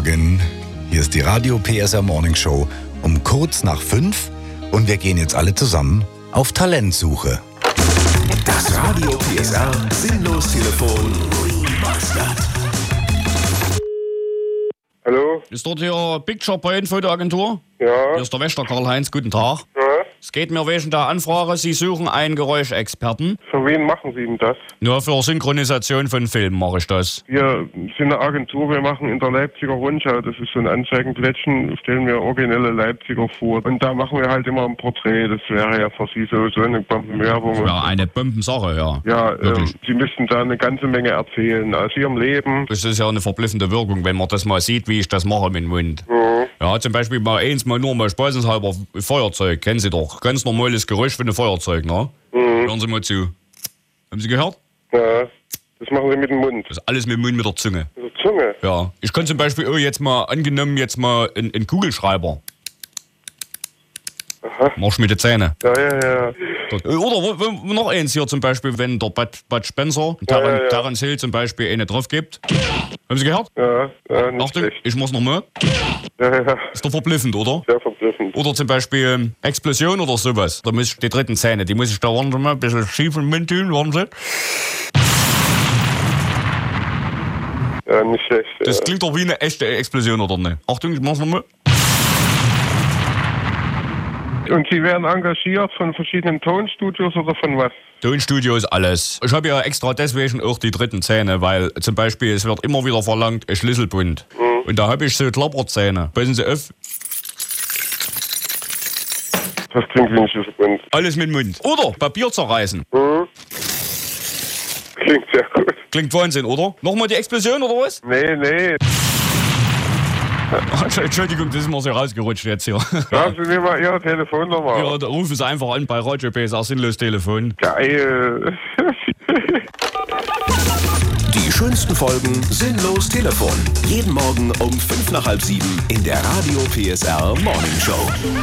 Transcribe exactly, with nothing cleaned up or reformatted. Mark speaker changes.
Speaker 1: Morgen. Hier ist die Radio P S R Morning Show um kurz nach fünf und wir gehen jetzt alle zusammen auf Talentsuche.
Speaker 2: Das Radio P S R Sinnlos-Telefon Remastered.
Speaker 3: Hallo?
Speaker 4: Ist dort hier Picture Point Fotoagentur?
Speaker 3: Ja.
Speaker 4: Hier ist der Wächter Karl-Heinz, guten Tag.
Speaker 3: Ja.
Speaker 4: Es geht mir wegen der Anfrage, Sie suchen einen Geräuschexperten.
Speaker 3: Für wen machen Sie denn das?
Speaker 4: Nur für Synchronisation von Filmen mache ich das.
Speaker 3: Wir sind eine Agentur, wir machen in der Leipziger Rundschau, das ist so ein Anzeigenplättchen, stellen wir originelle Leipziger vor. Und da machen wir halt immer ein Porträt, das wäre ja für Sie so, so eine Bombenwerbung.
Speaker 4: Ja, eine Bombensache, ja.
Speaker 3: Ja, ähm,
Speaker 4: Wirklich.
Speaker 3: Sie müssten da eine ganze Menge erzählen aus Ihrem Leben.
Speaker 4: Das ist ja eine verblüffende Wirkung, wenn man das mal sieht, wie ich das mache mit dem Mund.
Speaker 3: Mhm.
Speaker 4: Ja, zum Beispiel mal eins, mal nur mal spaßenshalber Feuerzeug, kennen Sie doch. Ganz normales Geräusch für ein Feuerzeug, ne?
Speaker 3: Mhm.
Speaker 4: Hören Sie mal zu. Haben Sie gehört?
Speaker 3: Ja, das machen Sie mit dem Mund.
Speaker 4: Das ist alles mit dem Mund, mit der Zunge.
Speaker 3: Mit der Zunge.
Speaker 4: Ja. Ich kann zum Beispiel oh, jetzt mal, angenommen, jetzt mal einen, einen Kugelschreiber.
Speaker 3: Aha.
Speaker 4: Machst du mit den Zähnen.
Speaker 3: Ja, ja, ja.
Speaker 4: Oder wo, wo, noch eins hier zum Beispiel, wenn der Bud, Bud Spencer, Terran,
Speaker 3: ja, ja.
Speaker 4: Terence Hill zum Beispiel eine drauf gibt. Haben Sie gehört?
Speaker 3: Ja, ja, nicht
Speaker 4: Achtung,
Speaker 3: schlecht.
Speaker 4: ich mach's nochmal.
Speaker 3: Ja, ja,
Speaker 4: Ist doch verblüffend, oder?
Speaker 3: sehr verblüffend.
Speaker 4: Oder zum Beispiel ähm, Explosion oder sowas. Da muss ich die dritten Zähne, die muss ich da warten Sie mal ein bisschen schief im Mund tun, warten Sie.
Speaker 3: Ja, nicht schlecht.
Speaker 4: Das
Speaker 3: ja.
Speaker 4: klingt doch wie eine echte Explosion, oder nicht? Achtung, ich mach's nochmal.
Speaker 3: Und Sie werden engagiert von verschiedenen Tonstudios oder von was?
Speaker 4: Tonstudio ist alles. Ich habe ja extra deswegen auch die dritten Zähne, weil zum Beispiel es wird immer wieder verlangt, ein Schlüsselbund.
Speaker 3: Mhm.
Speaker 4: Und da habe ich so Klapperzähne. Passen Sie auf,
Speaker 3: Das klingt wie ein Schlüsselbund.
Speaker 4: alles mit dem Mund. Oder Papier zerreißen.
Speaker 3: Mhm. Klingt sehr gut.
Speaker 4: Klingt Wahnsinn, oder? Nochmal die Explosion, oder was?
Speaker 3: Nee, nee.
Speaker 4: Entschuldigung, das ist mir so rausgerutscht jetzt hier.
Speaker 3: Sagen Sie mir mal Ihre Telefonnummer.
Speaker 4: Ja, da rufen Sie einfach an bei Radio P S R Sinnlos-Telefon.
Speaker 3: Geil.
Speaker 2: Die schönsten Folgen Sinnlos Telefon. Jeden Morgen um fünf nach halb sieben in der Radio P S R Morning Show.